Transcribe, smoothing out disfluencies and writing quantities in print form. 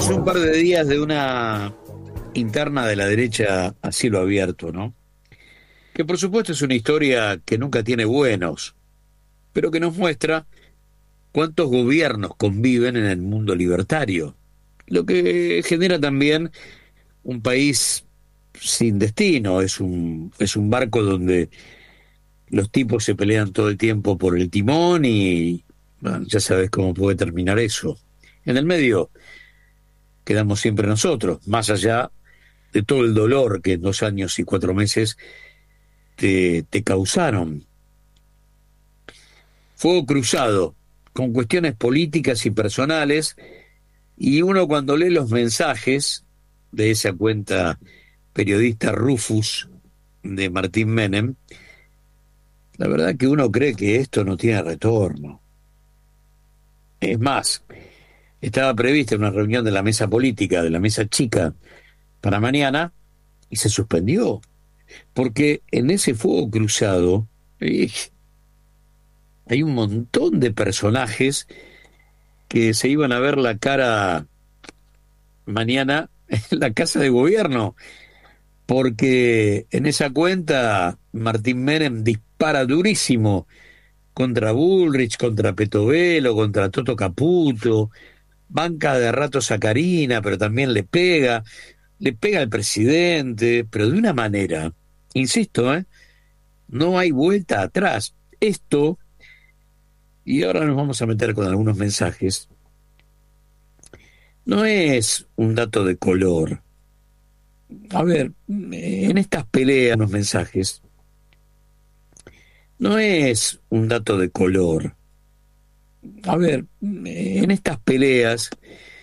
Llevamos un par de días de una interna de la derecha a cielo abierto, ¿no? Que por supuesto es una historia que nunca tiene buenos, pero que nos muestra cuántos gobiernos conviven en el mundo libertario, lo que genera también un país sin destino, es un barco donde los tipos se pelean todo el tiempo por el timón y bueno, ya sabes cómo puede terminar eso. En el medio quedamos siempre nosotros, más allá de todo el dolor que en 2 años y 4 meses te causaron. Fuego cruzado, con cuestiones políticas y personales, y uno cuando lee los mensajes de esa cuenta periodista Rufus de Martín Menem, la verdad que uno cree que esto no tiene retorno. Es más, estaba prevista una reunión de la mesa política, de la mesa chica, para mañana, y se suspendió, porque en ese fuego cruzado hay un montón de personajes que se iban a ver la cara mañana en la Casa de Gobierno, porque en esa cuenta Martín Menem dispara durísimo contra Bullrich, contra Petovelo, contra Toto Caputo, banca de ratos a Karina, pero también le pega al presidente, pero de una manera, insisto, no hay vuelta atrás. Esto, y ahora nos vamos a meter con algunos mensajes, no es un dato de color. A ver, en estas peleas, los mensajes, no es un dato de color. A ver, en estas peleas